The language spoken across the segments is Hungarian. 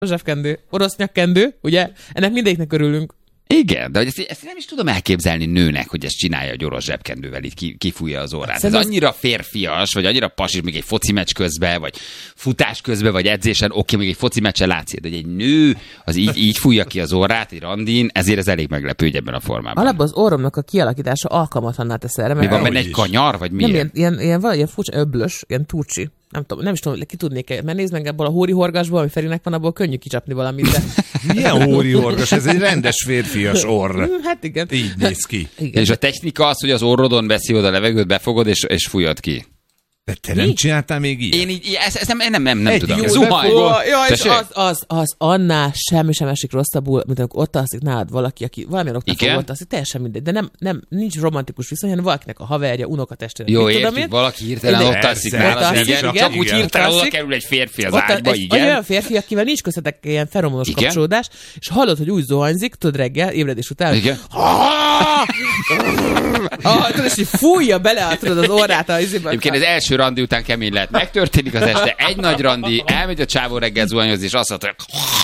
zsebkendő, orosz nyakkendő, ugye? Ennek mindegyiknek örülünk. Igen, de ezt nem is tudom elképzelni nőnek, hogy ezt csinálja egy orosz zsebkendővel, így kifújja az orrát. Ez annyira férfias, vagy annyira pasis, még egy foci meccs közben, vagy futás közben, vagy edzésen, oké, még egy foci meccsen látszik, de egy nő az így fújja ki az orrát egy randin, ezért ez elég meglepő ebben a formában. Alapban az orromnak a kialakítása alkalmatlanná tesz erre. Mi van benne egy kanyar, vagy mi? Nem, ilyen furcsa öblös, ilyen turcsi. Nem is tudom, ki tudnék, mert nézd meg ebből a hórihorgásból, ami Ferinek van, abból könnyű kicsapni valamit, de... Milyen hórihorgás? Ez egy rendes férfias orr. Hát igen. Így néz ki. Igen. És a technika az, hogy az orrodon veszi oda a levegőt, befogod, és fújod ki. De te nem csináltál még ilyet? Én így, ezt nem tudom. jó Zuhany. És az annál semmi sem esik rosszabbul, mint amikor ott alszik nálad valaki, aki valamilyen oknál fog ott alszik, teljesen mindegy, de nem nincs romantikus viszony, hanem valakinek a haverja, unokatestvére. Jó, értjük, valaki hirtelen ott alszik nálad, igen. Csak úgy hirtelen oda kerül egy férfi az ágyba, igen. Olyan férfi, akivel nincs köztetek ilyen feromonos kapcsolódás, és hallod, hogy úgy zuhanyzik, tudod reggel, ébredés után, igen. és így fújja bele az orrát a izében. Egyébként az első randi után kemény lehet. Megtörténik az este, egy nagy randi, elmegy a csávó reggel zuhanyozni, és azt mondja,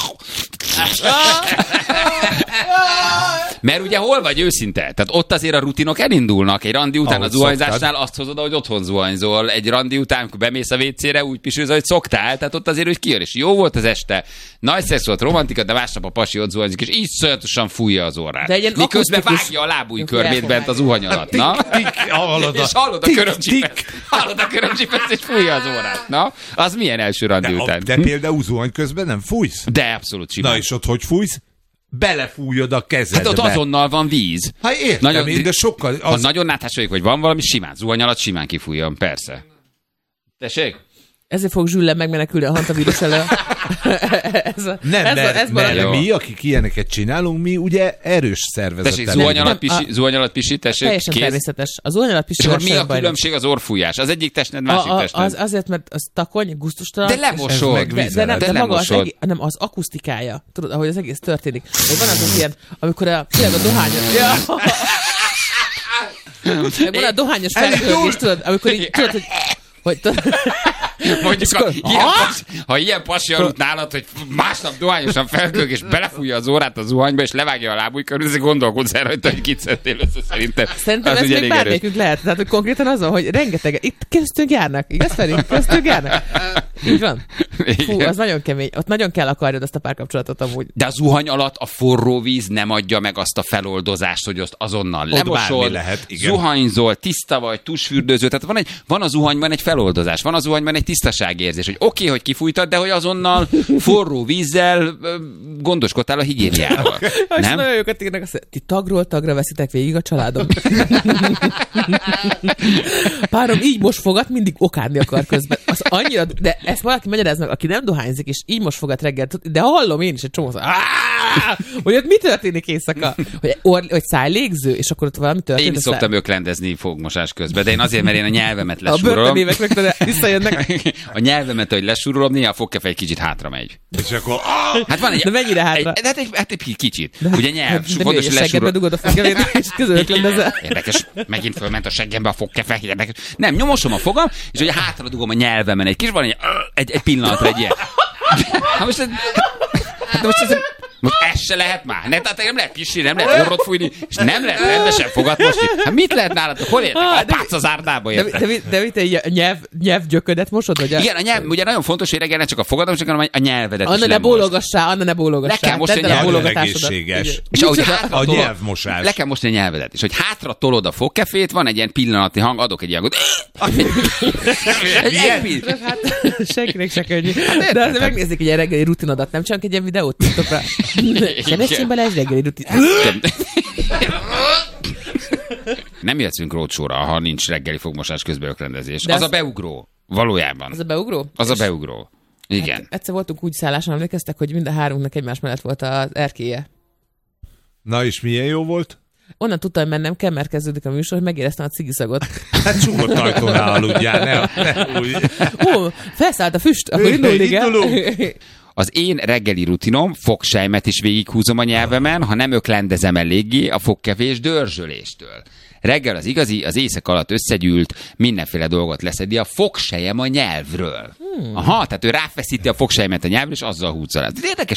mert ugye hol vagy őszinte? Tehát ott azért a rutinok elindulnak. Egy randi után a zuhanyzásnál azt hozod, hogy otthon zuhanyzol. Egy randi után, amikor bemész a WC-re, úgy pisülsz, hogy szoktál. Tehát ott azért, hogy kijön, és jó volt az este. Nagy szex volt, romantika, de másnap a pasi ott zuhanyzik, és így szörnyűen fújja az orrát. Miközben vágja a lábúj körmét bent az zuhany alatt. Na? És hallod a körömcsipet. Hallod a körömcsipet, és fújja az orrát. Na? Az milyen első randi után? De például zuhany közben nem fújsz? De abszolút simán. Na és ott hogy fújsz? Belefújod a kezedbe. Hát ott azonnal van víz. Hát értem de sokkal... Ha nagyon náthás vagyok, vagy van valami, simán, zuhany alatt simán kifújjon, persze. Tessék? Ezért fog Zsülle megmenekülni a hantavírus elől. Nem, mi, akik ilyeneket csinálunk, mi ugye erős szervezettel. Tessék, zuhany alatt pisi, tessék. Teljesen természetes. A zuhany alatt pisi. És akkor mi a különbség az orrfújás? Az egyik testned, másik testned. Azért, mert az takony, gusztustalan. De lemosod. De maga az akusztikája. Tudod, ahogy az egész történik. Van az ilyen, amikor tényleg a dohányos... Van a dohányos felhőgés, tudod, amikor így tudod, hogy mondjuk, ha ilyen pasi aludt nálad, hogy másnap dohányosan felkölg, és belefújja az órát a zuhanyba, és levágja a lábúj körül, ezért gondolkodsz el rajta, hogy kit szedtél össze szerintem. Szerintem ez még bármelyikünk lehet. Tehát, hogy konkrétan az van, hogy rengeteg, itt köztünk járnak, igaz Feri? Köztünk járnak. Így van. Fú, az nagyon kemény. Ott nagyon kell akarjad azt a párkapcsolatot amúgy. De a zuhany alatt a forró víz nem adja meg azt a feloldozást, hogy azt azonnal lemosol, zuhanyzol, tiszta vagy, tusfürdőző. Tehát van a zuhanyban egy feloldozás, van a zuhanyban egy tisztaságérzés, hogy oké, hogy kifújtad, de hogy azonnal forró vízzel gondoskodtál a higiéniával. Nem? Nagyon jókat írnak, ti tagról tagra veszitek végig a családom. Párom így most fogat, mindig okádni akar közben. Az annyira, de ezt valaki magyaráz meg, aki nem dohányzik, és így most fogat reggel, de hallom én is egy csomó, hogy ott mi történik éjszaka? Hogy szájlégző, és akkor ott valami történik. Én is szoktam öklendezni fogmosás közben, de én azért, mert én a nyelvemet lesúrolom. A börtönévek rögtön visszajönnek. A nyelvemet, hogy lesúrolom, néha a fogkefe egy kicsit hátra megy. És akkor... Hát van egy... De mennyire hátra? Hát egy kicsit. Ugye nyelv. De fontos, hogy seggedbe dugod a fogkefét, és közül öklendezel. Érdekes. Megint fölment a seggembe a fogkefe. Érdekes. Nem, nyomosom a fogam, és ugye hátra dugom a nyelvemen egy kis, van egy pillanatra egy ilyen. Most ez se lehet már. Tehát nem lehet pisni, nem lehet orrot fújni, és nem lehet rendesen fogat mosni. Hát mit lehet nálatok? Hol értek? A pác az árdába értek. De mit egy nyelvgyöködet mosod? Vagy igen, a nyelv, ugye nagyon fontos, hogy reggel ne csak a fogadat, hanem a nyelvedet Anna is ne bólogassál, Anna ne bólogassál. Le kell mosni a nyelvedet. És ahogy a nyelvmosás. Le kell mosni a nyelvedet. És hogy hátra tolod a fogkefét, van egy ilyen pillanatnyi hang, adok egy ilyen hát senkinek se könnyű. De azért megnézzük egy ilyen reggeli rutinodat, nem csak egy ilyen videót TikTokra. Keressél bele egy reggeli rutin. Nem jöttünk rócsóra, ha nincs reggeli fogmosás közben ökrendezés. Az a beugró. Valójában. Az a beugró? Az a beugró. Igen. Hát, egyszer voltunk úgy szálláson, emlékeztek, hogy mind a hárunknak egymás mellett volt az erkélye. Na és milyen jó volt? Onnan tudtam, hogy mennem kell, mert kezdődik a műsor, hogy megéreztem a cigiszagot. Hát csukott ajtónál aludjál, ne úgy. Ó, felszállt a füst, akkor indulunk. Az én reggeli rutinom, fogsejmet is végighúzom a nyelvemen, ha nem öklendezem eléggé a fogkefés dörzsöléstől. reggel az igazi, az éjszaka alatt összegyűlt, mindenféle dolgot leszedi a fogsejem a nyelvről. Aha, tehát ő ráfeszíti a fogsejemet a nyelvről, és azzal húzza le. Érdekes